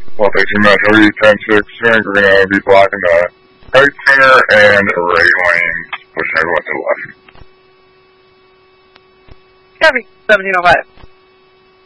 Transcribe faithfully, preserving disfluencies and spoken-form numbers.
Well, thanks very much. O E ten six, we're going to be blocking the right center and right lanes, pushing everyone to the left. Copy, seventeen oh five.